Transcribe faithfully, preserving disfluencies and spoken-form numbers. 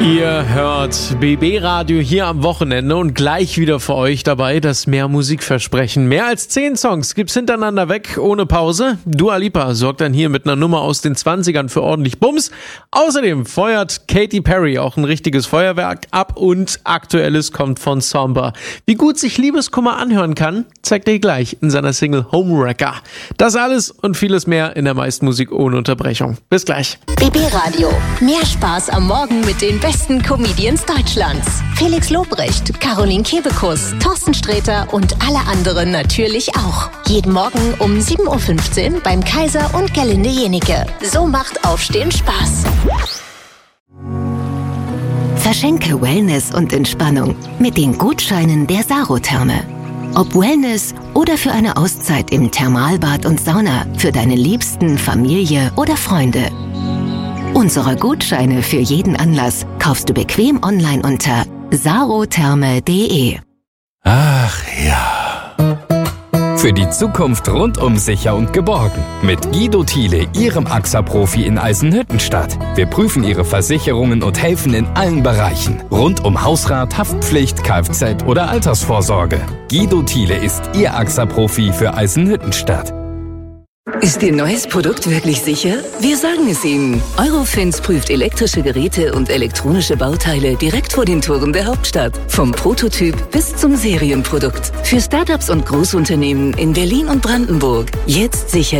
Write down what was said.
Ihr hört B B-Radio hier am Wochenende und gleich wieder für euch dabei das Mehr Musikversprechen. Mehr als zehn Songs gibt's hintereinander weg, ohne Pause. Dua Lipa sorgt dann hier mit einer Nummer aus den zwanzigern für ordentlich Bums. Außerdem feuert Katy Perry auch ein richtiges Feuerwerk ab und Aktuelles kommt von Somber. Wie gut sich Liebeskummer anhören kann, zeigt er gleich in seiner Single Homewrecker. Das alles und vieles mehr in der meisten Musik ohne Unterbrechung. Bis gleich. B B-Radio. Mehr Spaß am Morgen mit den besten Comedians Deutschlands. Felix Lobrecht, Caroline Kebekus, Thorsten Sträter und alle anderen natürlich auch. Jeden Morgen um sieben Uhr fünfzehn beim Kaiser und Gerlinde Jenike. So macht Aufstehen Spaß. Verschenke Wellness und Entspannung mit den Gutscheinen der Sarotherme. Ob Wellness oder für eine Auszeit im Thermalbad und Sauna für deine Liebsten, Familie oder Freunde. Unsere Gutscheine für jeden Anlass kaufst du bequem online unter sarotherme punkt de. Ach ja. Für die Zukunft rundum sicher und geborgen. Mit Guido Thiele, Ihrem A X A-Profi in Eisenhüttenstadt. Wir prüfen Ihre Versicherungen und helfen in allen Bereichen. Rund um Hausrat, Haftpflicht, Kfz oder Altersvorsorge. Guido Thiele ist Ihr A X A-Profi für Eisenhüttenstadt. Ist Ihr neues Produkt wirklich sicher? Wir sagen es Ihnen. Eurofins prüft elektrische Geräte und elektronische Bauteile direkt vor den Toren der Hauptstadt. Vom Prototyp bis zum Serienprodukt. Für Startups und Großunternehmen in Berlin und Brandenburg. Jetzt sicher